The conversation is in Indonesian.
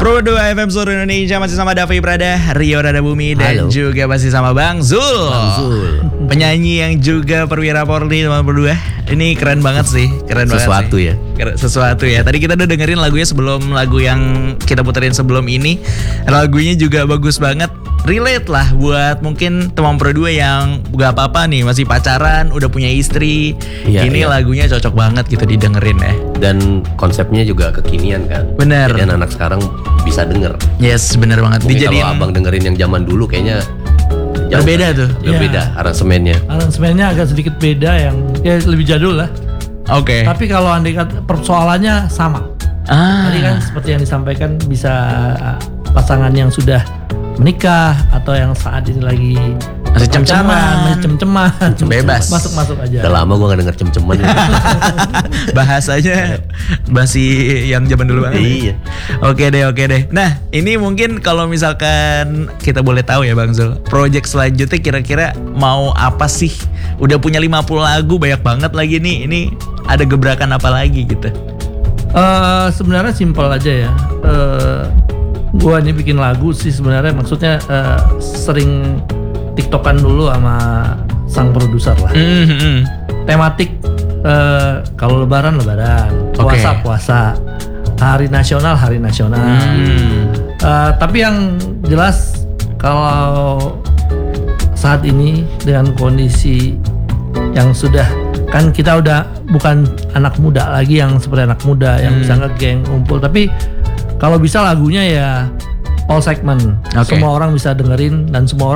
Pro 2 FM seluruh Indonesia masih sama Davi Prada, Rio Radabumi dan juga masih sama Bang Zul. Penyanyi yang juga perwira Polri sama Pro 2. Ini keren banget sih, keren Sesuatu banget sih. Sesuatu ya. Tadi kita udah dengerin lagunya sebelum lagu yang kita puterin sebelum ini. Lagunya juga bagus banget. Relate lah buat mungkin teman Pro 2 yang gak apa-apa nih, masih pacaran, udah punya istri. Ini lagunya cocok banget gitu didengerin ya. Dan konsepnya juga kekinian kan. Bener. Jadi anak sekarang bisa denger. Yes, bener banget. Mungkin kalau abang dengerin yang zaman dulu kayaknya berbeda tuh. Berbeda aransemennya. Aransemennya agak sedikit beda, yang ya lebih jadul lah. Oke. Tapi kalau andai kata persoalannya sama. Tadi kan seperti yang disampaikan, bisa pasangan yang sudah menikah atau yang saat ini lagi masih cem-ceman, bebas, masuk aja. Udah lama gue gak denger cem-ceman. Bahasanya masih yang zaman dulu banget. Iya. Oke deh. Nah, ini mungkin kalau misalkan kita boleh tahu ya Bang Zul, project selanjutnya kira-kira mau apa sih? Udah punya 50 lagu, banyak banget lagi nih. Ini ada gebrakan apa lagi gitu? Sebenarnya simpel aja ya. Gua ini bikin lagu sih sebenarnya, maksudnya sering tiktokan dulu sama sang produser lah. Tematik kalau lebaran, puasa, hari nasional. Tapi yang jelas kalau saat ini dengan kondisi yang sudah, kan kita udah bukan anak muda lagi yang seperti anak muda yang bisa ngegeng ngumpul, tapi kalau bisa lagunya ya all segment, semua orang bisa dengerin dan semua orang